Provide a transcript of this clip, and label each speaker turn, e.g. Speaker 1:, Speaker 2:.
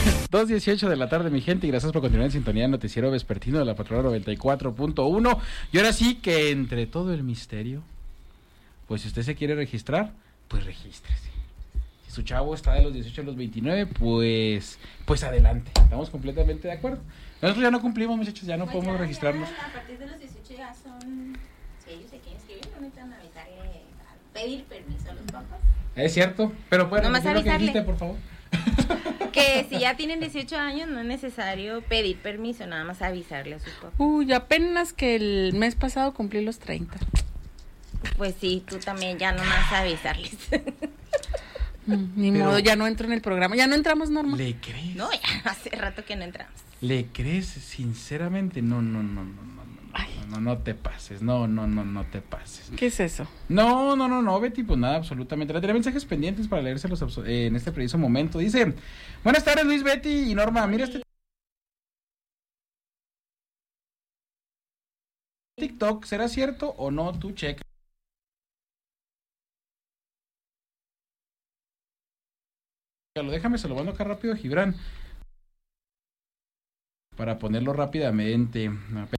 Speaker 1: 2:18 de la tarde, mi gente, y gracias por continuar en sintonía del noticiero vespertino de la Patrona 94.1. Y ahora sí que entre todo el misterio, pues si usted se quiere registrar, pues regístrese. Si su chavo está de los 18 a los 29, pues adelante. Estamos completamente de acuerdo. Nosotros ya no cumplimos, muchachos, ya no
Speaker 2: pues
Speaker 1: podemos
Speaker 2: ya,
Speaker 1: registrarnos.
Speaker 2: Ya, a partir de los 18 ya son... Si ellos se quieren inscribir, no necesitan avisarle, pedir permiso a los papás.
Speaker 1: Es cierto, pero bueno,
Speaker 2: nomás
Speaker 1: ¿qué es lo que
Speaker 2: avisarle,
Speaker 1: dijiste, por favor?
Speaker 2: que si ya tienen 18 años no es necesario pedir permiso, nada más avisarle a sus papás.
Speaker 3: Uy, apenas que el mes pasado cumplí los 30.
Speaker 2: Pues sí, tú también ya nomás avisarles.
Speaker 3: Ni
Speaker 1: Pero-
Speaker 3: modo, ya no entro en el programa, ya no entramos, Norma.
Speaker 1: ¿Le crees?
Speaker 2: No, ya hace rato que no entramos.
Speaker 1: ¿Le crees sinceramente? No te pases, no te pases.
Speaker 3: ¿Qué es eso?
Speaker 1: No, Betty, pues nada, absolutamente. Le tenía mensajes pendientes para leérselos en este preciso momento. Dice, buenas tardes Luis, Betty y Norma, mira este TikTok, ¿será cierto o no? Tú checa. Déjame, se lo mando acá rápido, Gibran, para ponerlo rápidamente.